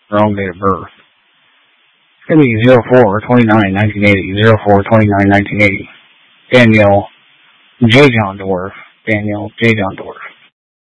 Wrong date of birth. It's going to be 04/29/1980. 04/29/1980. Danielle J. John Dwarf. Danielle J. John Dwarf.